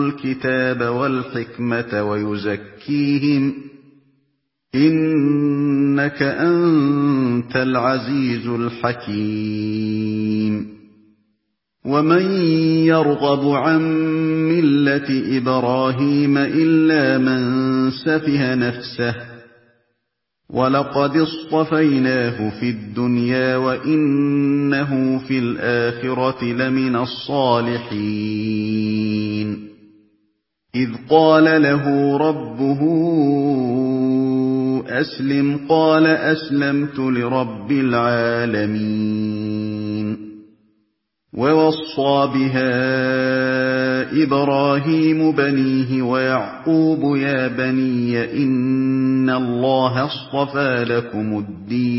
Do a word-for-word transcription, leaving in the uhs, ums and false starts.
الكتاب والحكمة ويزكيهم إنك أنت العزيز الحكيم ومن يرغب عن ملة إبراهيم إلا من سفه نفسه ولقد اصطفيناه في الدنيا وإنه في الآخرة لمن الصالحين إذ قال له ربه أسلم قال أسلمت لرب العالمين ووصى بها إبراهيم بنيه ويعقوب يا بني إن الله اصطفى لكم الدين